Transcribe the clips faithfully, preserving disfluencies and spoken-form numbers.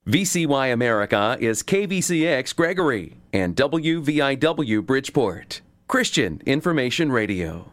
V C Y America is K V C X Gregory and W V I W Bridgeport. Christian Information Radio.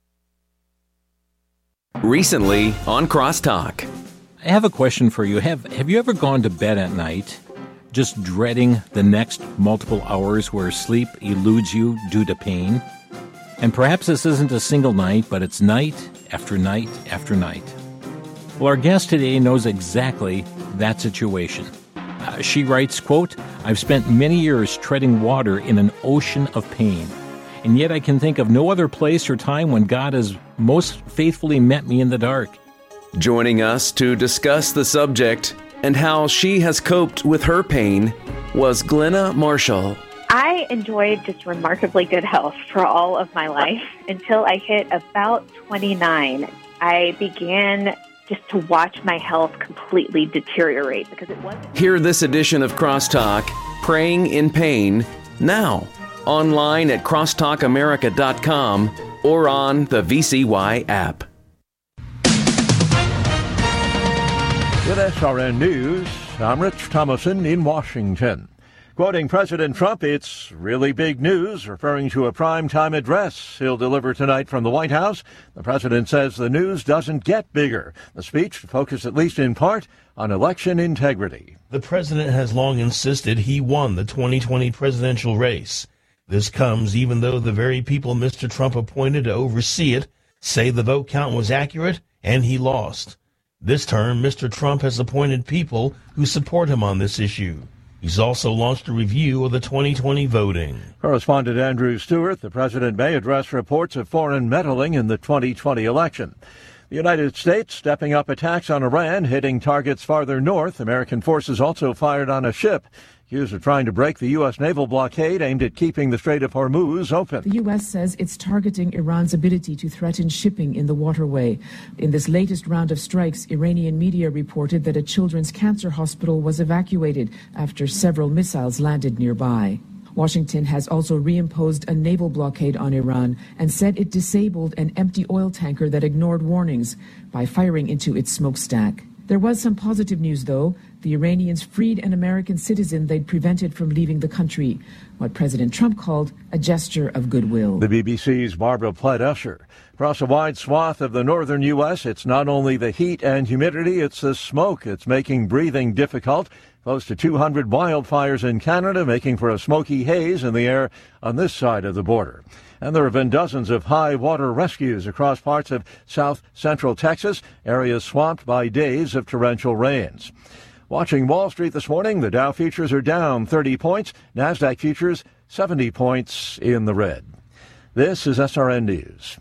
Recently on Crosstalk. I have a question for you. Have Have you ever gone to bed at night just dreading the next multiple hours where sleep eludes you due to pain? And perhaps this isn't a single night, but it's night after night after night. Well, our guest today knows exactly that situation. Uh, she writes, quote, "I've spent many years treading water in an ocean of pain, and yet I can think of no other place or time when God has most faithfully met me in the dark." Joining us to discuss the subject and how she has coped with her pain was Glenna Marshall. I enjoyed just remarkably good health for all of my life until I hit about twenty-nine. I began just to watch my health completely deteriorate because it wasn't... Hear this edition of Crosstalk, Praying in Pain, now, online at crosstalk america dot com or on the V C Y app. With S R N News, I'm Rich Thomason in Washington. Quoting President Trump, it's really big news, referring to a primetime address he'll deliver tonight from the White House. The president says the news doesn't get bigger. The speech focused at least in part on election integrity. The president has long insisted he won the twenty twenty presidential race. This comes even though the very people Mister Trump appointed to oversee it say the vote count was accurate and he lost. This term, Mister Trump has appointed people who support him on this issue. He's also launched a review of the twenty twenty voting. Correspondent Andrew Stewart, the president may address reports of foreign meddling in the twenty twenty election. The United States stepping up attacks on Iran, hitting targets farther north. American forces also fired on a ship accused of trying to break the U S naval blockade aimed at keeping the Strait of Hormuz open. The U S says it's targeting Iran's ability to threaten shipping in the waterway. In this latest round of strikes, Iranian media reported that a children's cancer hospital was evacuated after several missiles landed nearby. Washington has also reimposed a naval blockade on Iran and said it disabled an empty oil tanker that ignored warnings by firing into its smokestack. There was some positive news, though. The Iranians freed an American citizen they'd prevented from leaving the country, what President Trump called a gesture of goodwill. The B B C's Barbara Plett-Usher. Across a wide swath of the northern U S, it's not only the heat and humidity, it's the smoke. It's making breathing difficult. Close to two hundred wildfires in Canada, making for a smoky haze in the air on this side of the border. And there have been dozens of high water rescues across parts of south central Texas, areas swamped by days of torrential rains. Watching Wall Street this morning, the Dow futures are down thirty points, NASDAQ futures seventy points in the red. This is S R N News.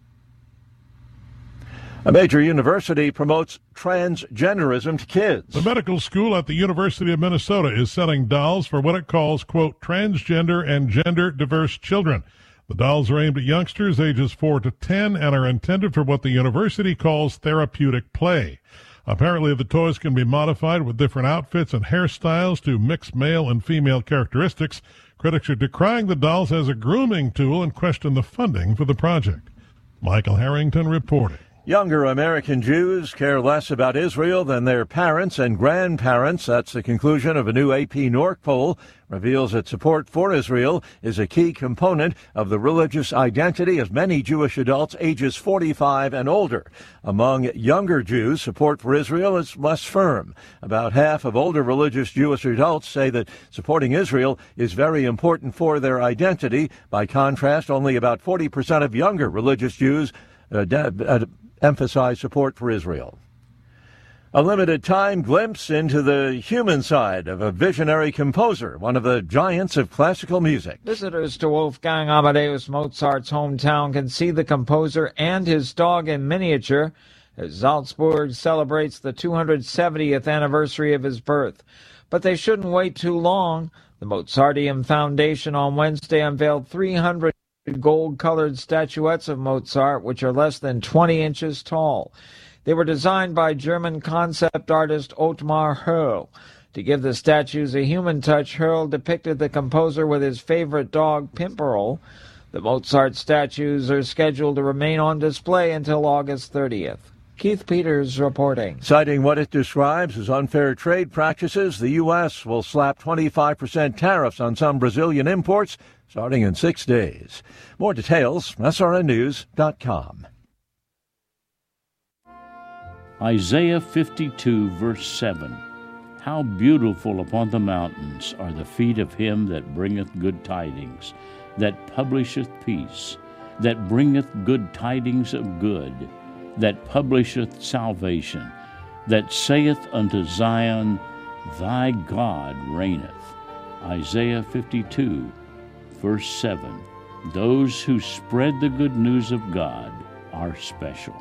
A major university promotes transgenderism to kids. The medical school at the University of Minnesota is selling dolls for what it calls, quote, transgender and gender diverse children. The dolls are aimed at youngsters ages four to ten and are intended for what the university calls therapeutic play. Apparently, the toys can be modified with different outfits and hairstyles to mix male and female characteristics. Critics are decrying the dolls as a grooming tool and question the funding for the project. Michael Harrington reporting. Younger American Jews care less about Israel than their parents and grandparents. That's the conclusion of a new A P Nork poll. Reveals that support for Israel is a key component of the religious identity of many Jewish adults ages forty-five and older. Among younger Jews, support for Israel is less firm. About half of older religious Jewish adults say that supporting Israel is very important for their identity. By contrast, only about forty percent of younger religious Jews uh, uh, emphasize support for Israel. A limited-time glimpse into the human side of a visionary composer, one of the giants of classical music. Visitors to Wolfgang Amadeus Mozart's hometown can see the composer and his dog in miniature as Salzburg celebrates the two hundred seventieth anniversary of his birth. But they shouldn't wait too long. The Mozarteum Foundation on Wednesday unveiled three hundred gold-colored statuettes of Mozart, which are less than twenty inches tall. They were designed by German concept artist Ottmar Hörl. To give the statues a human touch, Hörl depicted the composer with his favorite dog, Pimperl. The Mozart statues are scheduled to remain on display until August thirtieth. Keith Peters reporting. Citing what it describes as unfair trade practices, the U S will slap twenty-five percent tariffs on some Brazilian imports starting in six days. More details, S R N news dot com. Isaiah fifty-two, verse seven. How beautiful upon the mountains are the feet of him that bringeth good tidings, that publisheth peace, that bringeth good tidings of good, that publisheth salvation, that saith unto Zion, Thy God reigneth. Isaiah fifty-two, verse seven. Those who spread the good news of God are special.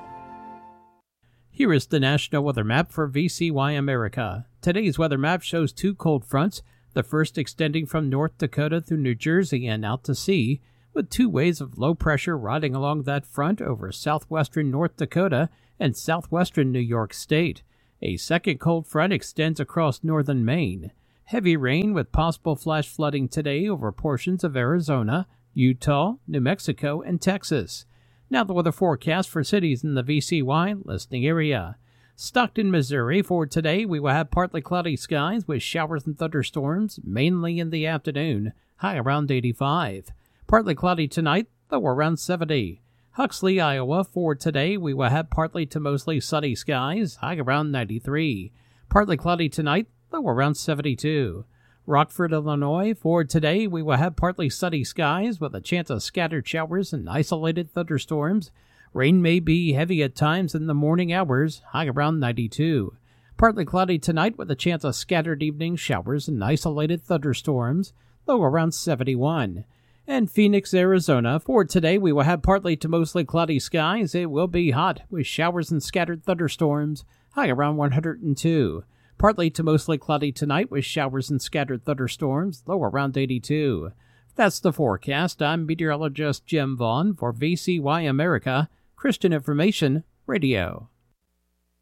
Here is the National Weather Map for V C Y America. Today's weather map shows two cold fronts, the first extending from North Dakota through New Jersey and out to sea, with two waves of low pressure riding along that front over southwestern North Dakota and southwestern New York State. A second cold front extends across northern Maine. Heavy rain with possible flash flooding today over portions of Arizona, Utah, New Mexico, and Texas. Now the weather forecast for cities in the V C Y listening area. Stockton, Missouri. For today, we will have partly cloudy skies with showers and thunderstorms, mainly in the afternoon, high around eighty-five. Partly cloudy tonight, though around seventy. Huxley, Iowa. For today, we will have partly to mostly sunny skies, high around ninety-three. Partly cloudy tonight, though around seventy-two. Rockford, Illinois. For today, we will have partly sunny skies with a chance of scattered showers and isolated thunderstorms. Rain may be heavy at times in the morning hours, high around ninety-two. Partly cloudy tonight with a chance of scattered evening showers and isolated thunderstorms, low around seventy-one. And Phoenix, Arizona. For today, we will have partly to mostly cloudy skies. It will be hot with showers and scattered thunderstorms, high around one hundred two. Partly to mostly cloudy tonight with showers and scattered thunderstorms, low around eighty-two. That's the forecast. I'm meteorologist Jim Vaughn for V C Y America, Christian Information Radio.